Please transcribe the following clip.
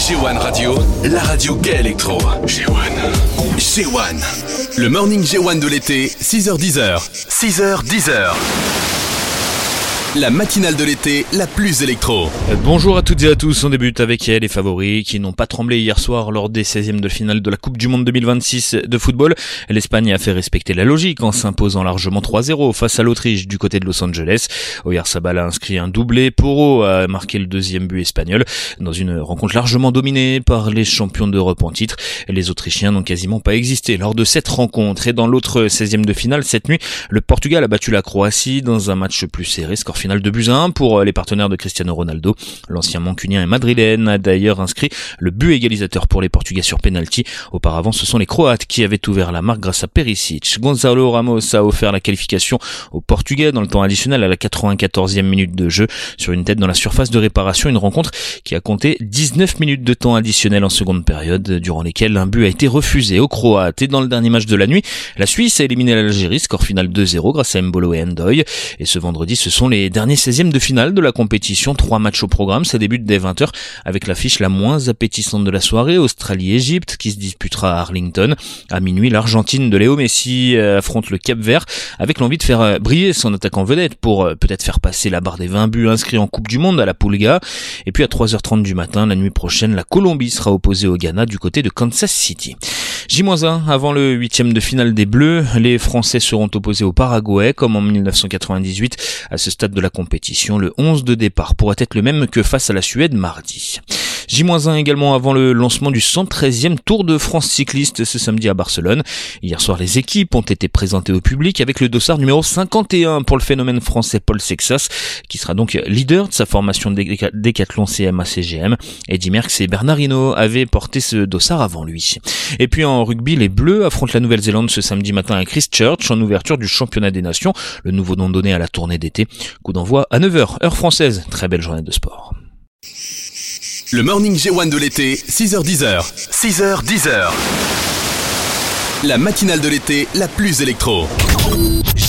G1 Radio, la radio gay électro. G1. Le morning G1 de l'été, 6h-10h. 6h-10h. La matinale de l'été, la plus électro. Bonjour à toutes et à tous, on débute avec les favoris qui n'ont pas tremblé hier soir lors des 16e de finale de la Coupe du Monde 2026 de football. L'Espagne a fait respecter la logique en s'imposant largement 3-0 face à l'Autriche du côté de Los Angeles. Oyarzabal a inscrit un doublé, Porro a marqué le deuxième but espagnol dans une rencontre largement dominée par les champions d'Europe en titre. Les Autrichiens n'ont quasiment pas existé lors de cette rencontre. Et dans l'autre 16e de finale, cette nuit, le Portugal a battu la Croatie dans un match plus serré, score final 2-1 pour les partenaires de Cristiano Ronaldo. L'ancien mancunien et madrilène a d'ailleurs inscrit le but égalisateur pour les Portugais sur penalty. Auparavant, ce sont les Croates qui avaient ouvert la marque grâce à Perisic. Gonzalo Ramos a offert la qualification aux Portugais dans le temps additionnel à la 94e minute de jeu sur une tête dans la surface de réparation. Une rencontre qui a compté 19 minutes de temps additionnel en seconde période, durant lesquelles un but a été refusé aux Croates. Et dans le dernier match de la nuit, la Suisse a éliminé l'Algérie, score final 2-0 grâce à Mbolo et Ndoye. Et ce vendredi, ce sont les derniers 16e de finale de la compétition. 3 matchs au programme, ça débute dès 20h avec l'affiche la moins appétissante de la soirée, Australie-Égypte, qui se disputera à Arlington. À minuit, l'Argentine de Léo Messi affronte le Cap-Vert avec l'envie de faire briller son attaquant vedette pour peut-être faire passer la barre des 20 buts inscrits en Coupe du Monde à la Pulga. Et puis à 3h30 du matin, la nuit prochaine, la Colombie sera opposée au Ghana du côté de Kansas City. J-1 avant le 8e de finale des Bleus, les Français seront opposés au Paraguay comme en 1998. À ce stade de la compétition, le 11 de départ pourrait être le même que face à la Suède mardi. J-1 également avant le lancement du 113e Tour de France cycliste ce samedi à Barcelone. Hier soir, les équipes ont été présentées au public avec le dossard numéro 51 pour le phénomène français Paul Sexas, qui sera donc leader de sa formation Décathlon CMA-CGM. Eddy Merckx et Bernard Hinault avaient porté ce dossard avant lui. Et puis en rugby, les Bleus affrontent la Nouvelle-Zélande ce samedi matin à Christchurch en ouverture du championnat des nations, le nouveau nom donné à la tournée d'été. Coup d'envoi à 9h, heure française. Très belle journée de sport. Le morning G1 de l'été, 6h-10h. 6h-10h. La matinale de l'été, la plus électro.